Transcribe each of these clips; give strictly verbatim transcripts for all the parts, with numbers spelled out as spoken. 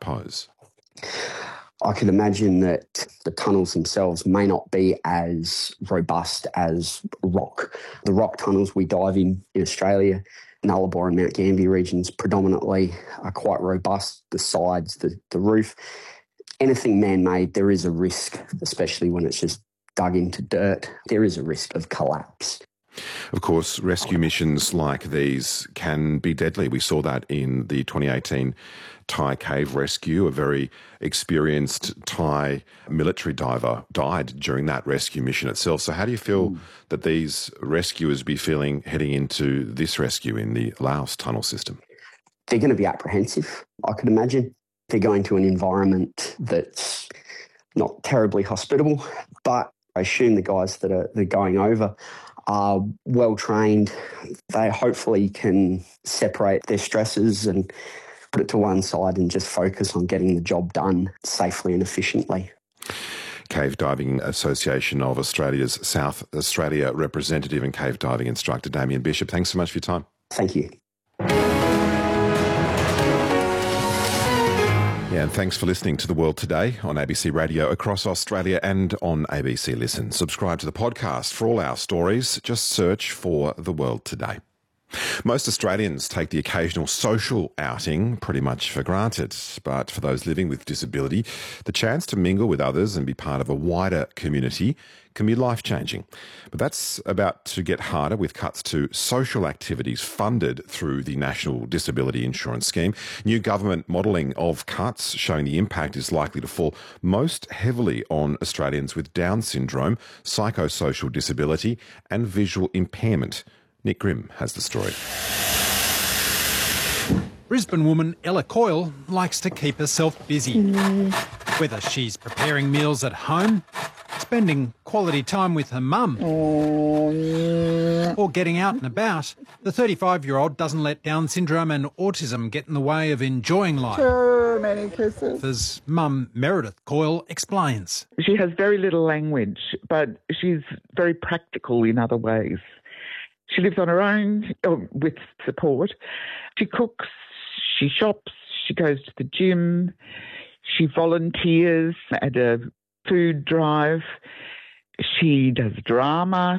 pose? I could imagine that the tunnels themselves may not be as robust as rock. The rock tunnels we dive in in Australia, Nullarbor and Mount Gambier regions predominantly are quite robust. The sides, the, the roof, anything man-made, there is a risk, especially when it's just dug into dirt. There is a risk of collapse. Of course, rescue missions like these can be deadly. We saw that in the twenty eighteen Thai cave rescue. A very experienced Thai military diver died during that rescue mission itself. So how do you feel mm. that these rescuers be feeling heading into this rescue in the Laos tunnel system? They're going to be apprehensive, I could imagine. They're going to an environment that's not terribly hospitable, but I assume the guys that are, that are going over are well trained. They hopefully can separate their stresses and put it to one side and just focus on getting the job done safely and efficiently. Cave Diving Association of Australia's South Australia representative and cave diving instructor Damien Bishop, thanks so much for your time. Thank you. Yeah, and thanks for listening to The World Today on A B C Radio across Australia and on A B C Listen. Subscribe to the podcast for all our stories. Just search for The World Today. Most Australians take the occasional social outing pretty much for granted, but for those living with disability, the chance to mingle with others and be part of a wider community can be life-changing. But that's about to get harder with cuts to social activities funded through the National Disability Insurance Scheme. New government modelling of cuts showing the impact is likely to fall most heavily on Australians with Down syndrome, psychosocial disability and visual impairment. Nick Grimm has the story. Brisbane woman Ella Coyle likes to keep herself busy. Mm. Whether she's preparing meals at home, spending quality time with her mum, oh, yeah. or getting out and about, the thirty-five-year-old doesn't let Down syndrome and autism get in the way of enjoying life. Too many kisses. As mum Meredith Coyle explains. She has very little language, but she's very practical in other ways. She lives on her own, or with support. She cooks, she shops, she goes to the gym, she volunteers at a food drive, she does drama.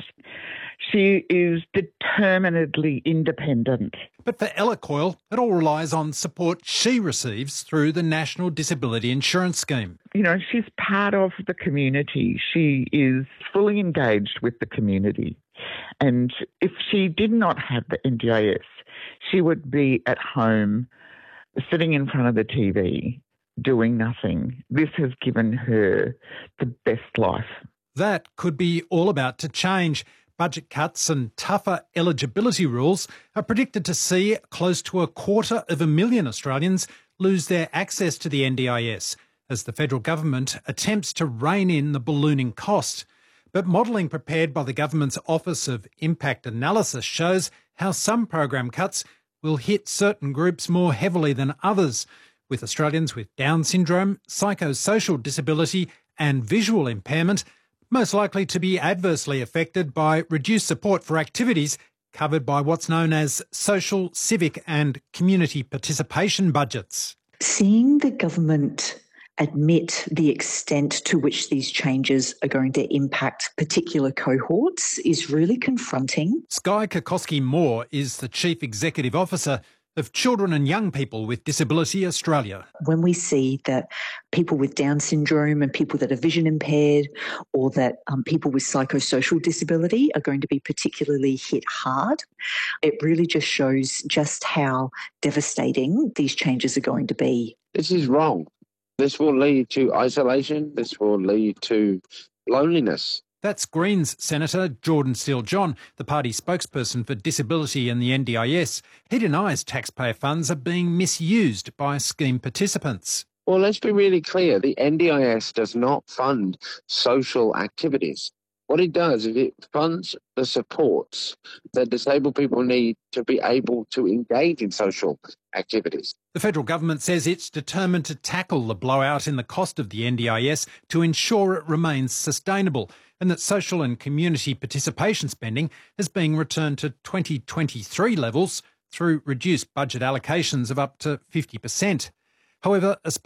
She is determinedly independent. But for Ella Coyle, it all relies on support she receives through the National Disability Insurance Scheme. You know, she's part of the community. She is fully engaged with the community. And if she did not have the N D I S, she would be at home, sitting in front of the T V, doing nothing. This has given her the best life. That could be all about to change. Budget cuts and tougher eligibility rules are predicted to see close to a quarter of a million Australians lose their access to the N D I S as the federal government attempts to rein in the ballooning cost. But modelling prepared by the government's Office of Impact Analysis shows how some program cuts will hit certain groups more heavily than others, with Australians with Down syndrome, psychosocial disability and visual impairment most likely to be adversely affected by reduced support for activities covered by what's known as social, civic and community participation budgets. Seeing the government admit the extent to which these changes are going to impact particular cohorts is really confronting. Skye Kokoski-Moore is the Chief Executive Officer of Children and Young People with Disability Australia. When we see that people with Down syndrome and people that are vision impaired or that um, people with psychosocial disability are going to be particularly hit hard, it really just shows just how devastating these changes are going to be. This is wrong. This will lead to isolation. This will lead to loneliness. That's Greens Senator Jordan Steele-John, the party spokesperson for disability and the N D I S. He denies taxpayer funds are being misused by scheme participants. Well, let's be really clear. The N D I S does not fund social activities. What it does is it funds the supports that disabled people need to be able to engage in social activities. The federal government says it's determined to tackle the blowout in the cost of the N D I S to ensure it remains sustainable, and that social and community participation spending is being returned to twenty twenty-three levels through reduced budget allocations of up to fifty percent. However, a